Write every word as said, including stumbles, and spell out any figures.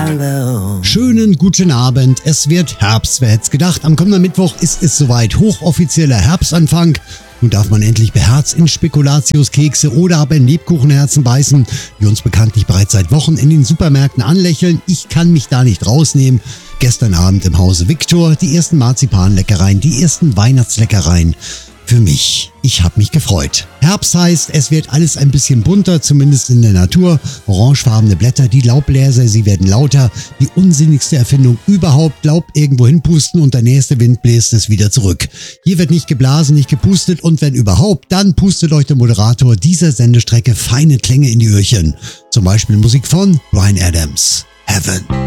Hallo. Schönen guten Abend, es wird Herbst, wer hätte es gedacht. Am kommenden Mittwoch ist es soweit, hochoffizieller Herbstanfang. Nun darf man endlich beherzt in Spekulatiuskekse oder aber in Lebkuchenherzen beißen, die uns bekanntlich bereits seit Wochen in den Supermärkten anlächeln. Ich kann mich da nicht rausnehmen. Gestern Abend im Hause Victor, die ersten Marzipanleckereien, die ersten Weihnachtsleckereien. Für mich. Ich habe mich gefreut. Herbst heißt, es wird alles ein bisschen bunter, zumindest in der Natur. Orangefarbene Blätter, die Laubbläser, sie werden lauter. Die unsinnigste Erfindung überhaupt. Laub irgendwo hinpusten und der nächste Wind bläst es wieder zurück. Hier wird nicht geblasen, nicht gepustet und wenn überhaupt, dann pustet euch der Moderator dieser Sendestrecke feine Klänge in die Öhrchen. Zum Beispiel Musik von Bryan Adams. Heaven.